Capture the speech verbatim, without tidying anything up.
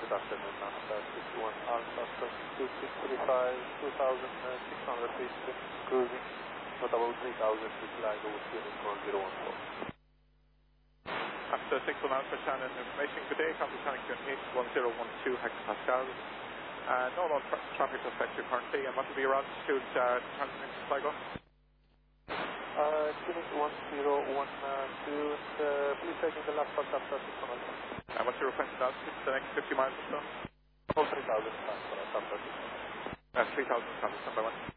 good afternoon, Nasa fifty-one Alpha, two six three five, two thousand six hundred feet, cruising, not about three thousand feet, LIGO with unit one zero one four. After six one Alpha, Shannon information, good day, copy Shannon Q N H one zero one two hectopascals. Uh, no known tra traffic suspect currently, and what will be your altitude uh, transmitting to Sligo? Uh, unit one zero one two, and uh, please take in the last part after six one Alpha. And what's your requested altitude for the next fifty miles or so? Oh, three thousand after six one Alpha. Uh, three thousand, stand by one.